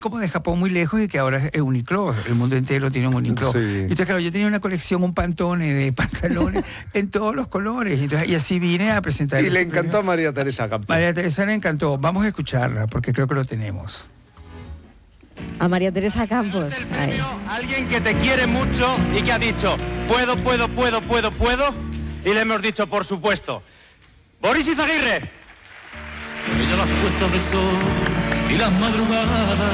como de Japón muy lejos y que ahora es Uniqlo, el mundo entero tiene un Uniqlo. Sí. Entonces, claro, yo tenía una colección, un Pantone de pantalones en todos los colores. Entonces, y así vine a presentar. Y le encantó a María Teresa Campos. María Teresa le encantó. Vamos a escucharla porque creo que lo tenemos. A María Teresa Campos. Ahí. Alguien que te quiere mucho y que ha dicho, puedo, y le hemos dicho, por supuesto, Boris Izaguirre. Por ella las puestas de sol y las madrugadas,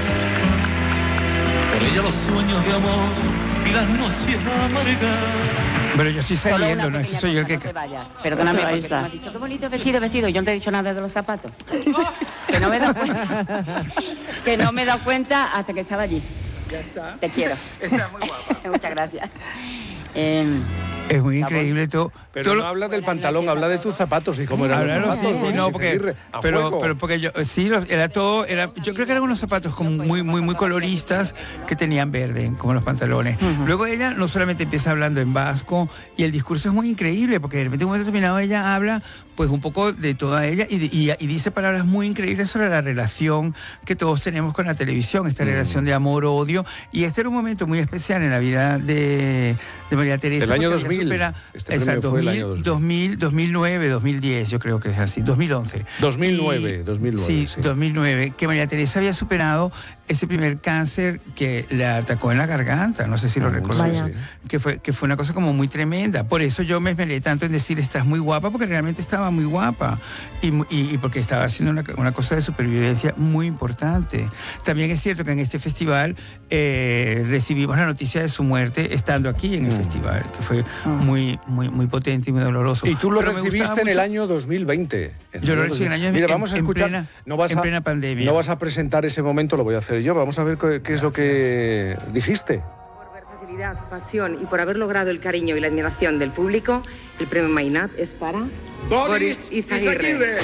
por ella los sueños de amor y las noches amargas. Pero yo estoy saliendo, no es que soy yo el que... Perdóname, porque me has dicho, qué bonito vestido, yo no te he dicho nada de los zapatos. Que no me he dado cuenta. Que no me he dado cuenta hasta que estaba allí. Ya está. Te quiero. Está muy guapa. Muchas gracias. Es muy increíble todo. Pero todo no habla del pantalón, habla de tus zapatos y cómo eran los zapatos. Sí, no, porque, pero porque yo, sí, era todo, yo creo que eran unos zapatos como muy coloristas que tenían verde, como los pantalones. Luego ella no solamente empieza hablando en vasco y el discurso es muy increíble porque de repente en un momento determinado ella habla pues un poco de toda ella y dice palabras muy increíbles sobre la relación que todos tenemos con la televisión, esta relación de amor-odio. Y este era un momento muy especial en la vida de María Teresa. El año 2000. Exacto, fue el año 2009, 2010, yo creo que es así, 2011. 2009. Sí, 2009, que María Teresa había superado ese primer cáncer que la atacó en la garganta, no sé si lo recordáis, que fue una cosa como muy tremenda. Por eso yo me esmeré tanto en decir, estás muy guapa, porque realmente estaba muy guapa y porque estaba haciendo una cosa de supervivencia muy importante. También es cierto que en este festival recibimos la noticia de su muerte estando aquí en el festival, que fue muy potente y muy doloroso. Y tú lo recibiste en el año 2020. Yo lo recibí en el año 2020. Mira, vamos a escuchar. En plena pandemia. No vas a presentar ese momento, lo voy a hacer yo. Vamos a ver qué es lo que dijiste. Por versatilidad, pasión y por haber logrado el cariño y la admiración del público, el premio Mainat es para Boris Izaguirre.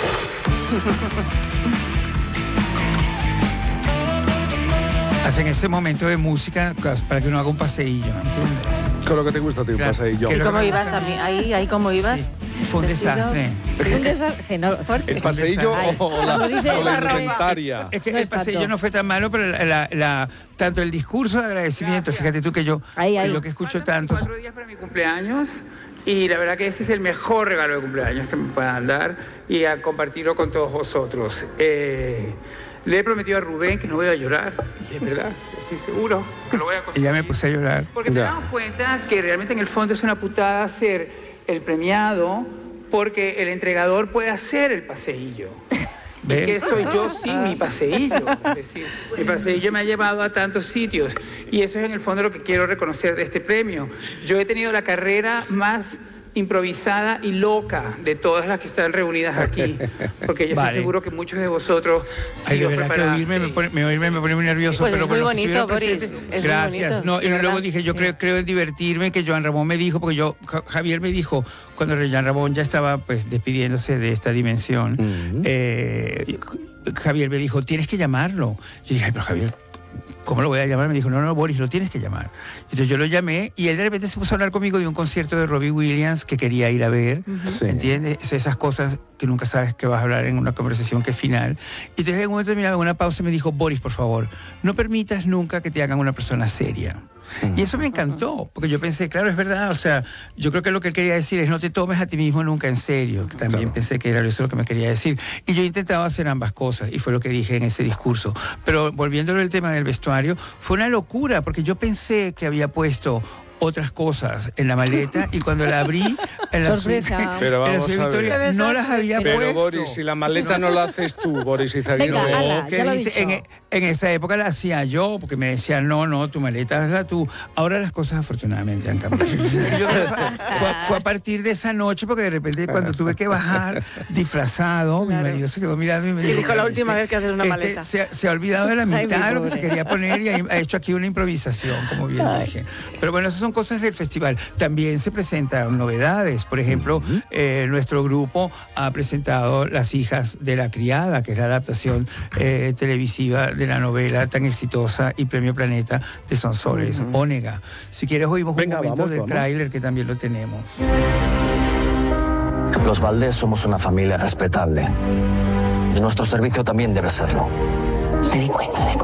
Hacen ese momento de música para que uno haga un paseillo, ¿entiendes? Con lo que te gusta a ti, un paseillo. ¿Y cómo ibas también? Ahí cómo ibas. Sí. Fue un desastre. Sí, un desastre. No, ¿El paseillo o la indumentaria? Es que no el paseillo no fue tan malo, pero tanto el discurso de agradecimiento, fíjate tú que yo, ahí. lo que escucho tanto... 4 días para mi cumpleaños y la verdad que ese es el mejor regalo de cumpleaños que me puedan dar y a compartirlo con todos vosotros. Le he prometido a Rubén que no voy a llorar, y es verdad, estoy seguro que lo voy a conseguir. Y ya me puse a llorar. Porque te damos cuenta que realmente en el fondo es una putada ser el premiado porque el entregador puede hacer el paseillo. ¿Y qué soy yo sin mi paseillo? Es decir, mi paseillo me ha llevado a tantos sitios y eso es en el fondo lo que quiero reconocer de este premio. Yo he tenido la carrera más improvisada y loca de todas las que están reunidas aquí, porque yo estoy seguro que muchos de vosotros sí os preparasteis. Oírme me pone muy nervioso. Pues pero es muy bonito, Boris. Gracias. Bonito, y luego dije, yo creo en divertirme, que Joan Ramón me dijo, porque Javier me dijo, cuando Joan Ramón ya estaba pues despidiéndose de esta dimensión, Javier me dijo, tienes que llamarlo. Yo dije, ay, pero Javier, ¿cómo lo voy a llamar? Me dijo, no, Boris, lo tienes que llamar. Entonces yo lo llamé y él de repente se puso a hablar conmigo de un concierto de Robbie Williams que quería ir a ver, ¿entiendes? Esas cosas que nunca sabes que vas a hablar en una conversación que es final. Y entonces en un momento determinado, en una pausa, me dijo, Boris, por favor, no permitas nunca que te hagan una persona seria. Y eso me encantó, porque yo pensé, claro, es verdad, o sea, yo creo que lo que él quería decir es no te tomes a ti mismo nunca en serio, que también pensé que era eso lo que me quería decir. Y yo intentaba hacer ambas cosas, y fue lo que dije en ese discurso. Pero volviéndolo al tema del vestuario, fue una locura, porque yo pensé que había puesto otras cosas en la maleta y cuando la abrí en la sorpresa. Pero vamos en la Victoria no las había puesto. Pero Boris, si la maleta no la haces tú, Boris Izaguirre. Venga, ala, ¿qué ya lo he dice? dicho. En esa época la hacía yo, porque me decían, no, tu maleta hazla tú. Ahora las cosas afortunadamente han cambiado. Fue a partir de esa noche, porque de repente cuando tuve que bajar disfrazado, mi marido se quedó mirando y me dijo, la última vez que haces una maleta. Se ha olvidado de la mitad de lo que se quería poner y ha hecho aquí una improvisación, como bien dije. Pero bueno, esas son cosas del festival. También se presentan novedades. Por ejemplo, nuestro grupo ha presentado Las hijas de la criada, que es la adaptación televisiva de la novela tan exitosa y Premio Planeta de Sonsoles Onega. Si quieres oímos un momento del tráiler que también lo tenemos. Los Valdés somos una familia respetable y nuestro servicio también debe serlo. Me di cuenta de